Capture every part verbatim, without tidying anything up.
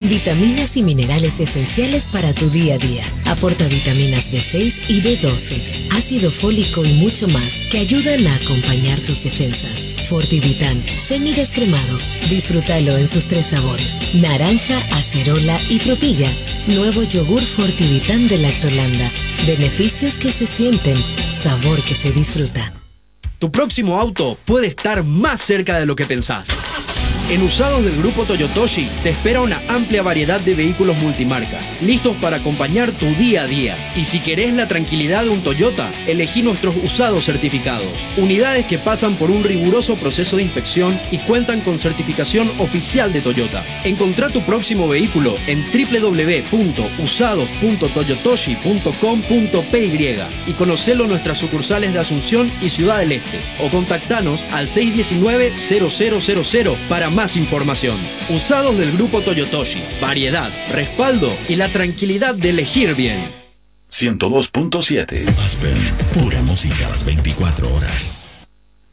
Vitaminas y minerales esenciales para tu día a día. Aporta vitaminas B seis y B doce, ácido fólico y mucho más que ayudan a acompañar tus defensas. Fortivitan, semidescremado. Disfrútalo en sus tres sabores: naranja, acerola y frutilla. Nuevo yogur Fortivitan de Lactolanda. Beneficios que se sienten, sabor que se disfruta. Tu próximo auto puede estar más cerca de lo que pensás. En Usados del Grupo Toyotoshi te espera una amplia variedad de vehículos multimarca, listos para acompañar tu día a día. Y si querés la tranquilidad de un Toyota, elegí nuestros usados certificados. Unidades que pasan por un riguroso proceso de inspección y cuentan con certificación oficial de Toyota. Encontrá tu próximo vehículo en doble u doble u doble u punto usados punto toyotoshi punto com punto p y y conocelo en nuestras sucursales de Asunción y Ciudad del Este. O contactanos al seis uno nueve, cero cero cero cero para más Más información. Usados del Grupo Toyotoshi. Variedad, respaldo y la tranquilidad de elegir bien. ciento dos punto siete. Aspen. Pura música a las veinticuatro horas.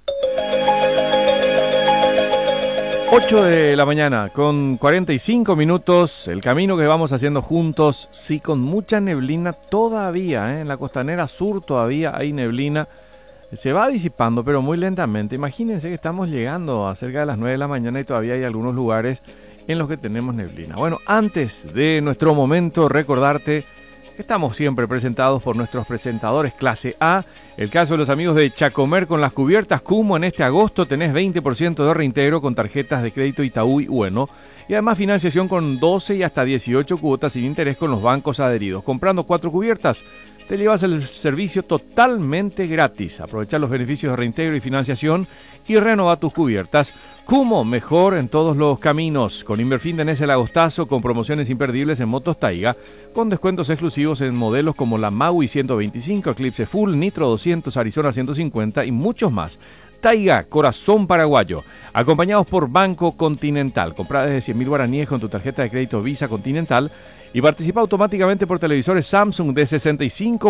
ocho de la mañana con cuarenta y cinco minutos. El camino que vamos haciendo juntos, sí, con mucha neblina todavía, ¿eh? En la costanera sur todavía hay neblina. Se va disipando, pero muy lentamente. Imagínense que estamos llegando a cerca de las nueve de la mañana y todavía hay algunos lugares en los que tenemos neblina. Bueno, antes de nuestro momento, recordarte que estamos siempre presentados por nuestros presentadores clase A. El caso de los amigos de Chacomer con las cubiertas Kumo. En este agosto tenés veinte por ciento de reintegro con tarjetas de crédito Itaú y Bueno. Y además financiación con doce y hasta dieciocho cuotas sin interés con los bancos adheridos. Comprando cuatro cubiertas, te llevas el servicio totalmente gratis. Aprovecha los beneficios de reintegro y financiación y renova tus cubiertas. Kumo, mejor en todos los caminos. Con Inverfin tenés el agostazo con promociones imperdibles en motos Taiga, con descuentos exclusivos en modelos como la Maui ciento veinticinco, Eclipse Full, Nitro doscientos, Arizona ciento cincuenta y muchos más. Taiga, corazón paraguayo. Acompañados por Banco Continental. Comprá desde cien mil guaraníes con tu tarjeta de crédito Visa Continental y participa automáticamente por televisores Samsung de sesenta y cinco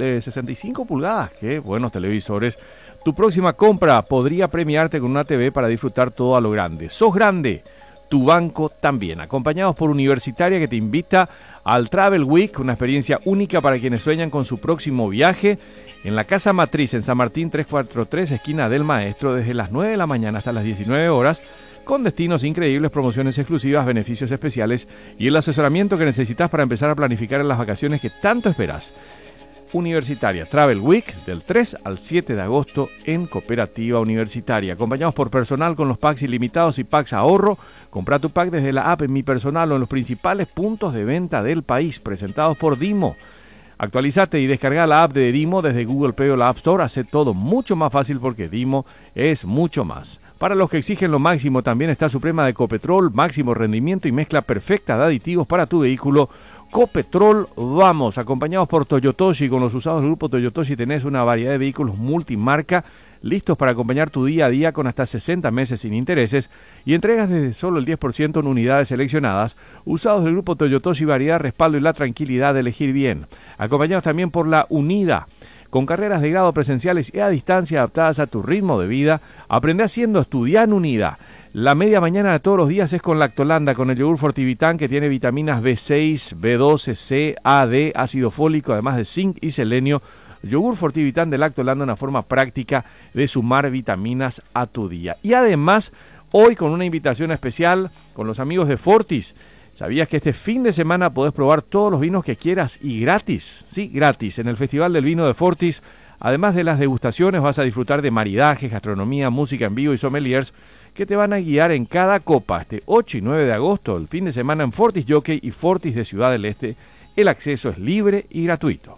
pulgadas. Qué buenos televisores. Tu próxima compra podría premiarte con una T V para disfrutar todo a lo grande. ¡Sos grande! Tu banco también. Acompañados por Universitaria, que te invita al Travel Week, una experiencia única para quienes sueñan con su próximo viaje. En la Casa Matriz, en San Martín trescientos cuarenta y tres, esquina del Maestro, desde las nueve de la mañana hasta las diecinueve horas, con destinos increíbles, promociones exclusivas, beneficios especiales y el asesoramiento que necesitas para empezar a planificar en las vacaciones que tanto esperas. Universitaria Travel Week, del tres al siete de agosto en Cooperativa Universitaria. Acompañados por personal con los packs ilimitados y packs ahorro. Compra tu pack desde la app en Mi Personal o en los principales puntos de venta del país, presentados por Dimo. Actualizate y descarga la app de Dimo desde Google Play o la App Store. Hace todo mucho más fácil porque Dimo es mucho más. Para los que exigen lo máximo, también está Suprema de Copetrol, máximo rendimiento y mezcla perfecta de aditivos para tu vehículo. Copetrol, vamos, acompañados por Toyotoshi. Con los usados del Grupo Toyotoshi tenés una variedad de vehículos multimarca listos para acompañar tu día a día con hasta sesenta meses sin intereses y entregas desde solo el diez por ciento en unidades seleccionadas. Usados del Grupo Toyotoshi, variedad, respaldo y la tranquilidad de elegir bien. Acompañados también por la Unida, con carreras de grado presenciales y a distancia adaptadas a tu ritmo de vida. Aprende haciendo, estudiar en Unida. La media mañana de todos los días es con Lactolanda, con el yogur Fortivitan, que tiene vitaminas B seis, B doce, C, A, D, ácido fólico, además de zinc y selenio. Yogur Fortivitan de Lactolanda, una forma práctica de sumar vitaminas a tu día. Y además, hoy con una invitación especial con los amigos de Fortis. ¿Sabías que este fin de semana podés probar todos los vinos que quieras y gratis? Sí, gratis. En el Festival del Vino de Fortis, además de las degustaciones, vas a disfrutar de maridajes, gastronomía, música en vivo y sommeliers que te van a guiar en cada copa. Este ocho y nueve de agosto, el fin de semana en Fortis Jockey y Fortis de Ciudad del Este. El acceso es libre y gratuito.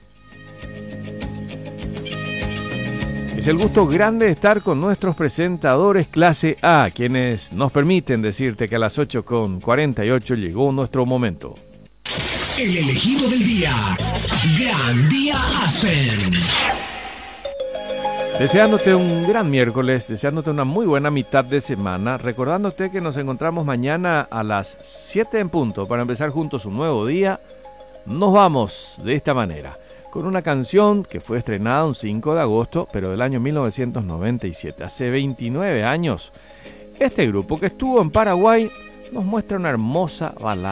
Es el gusto grande de estar con nuestros presentadores clase A, quienes nos permiten decirte que a las ocho con cuarenta y ocho llegó nuestro momento. El elegido del día. Gran Día Aspen. Deseándote un gran miércoles, deseándote una muy buena mitad de semana, recordándote que nos encontramos mañana a las siete en punto para empezar juntos un nuevo día. Nos vamos de esta manera, con una canción que fue estrenada un cinco de agosto, pero del año mil novecientos noventa y siete, hace veintinueve años. Este grupo que estuvo en Paraguay nos muestra una hermosa balada.